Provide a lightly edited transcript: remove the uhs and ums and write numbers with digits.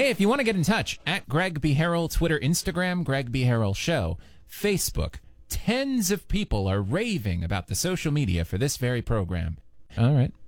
Hey, if you want to get in touch, at Greg B. Harrell, Twitter, Instagram, Greg B. Harrell Show, Facebook. Tens of people are raving about the social media for this very program. All right.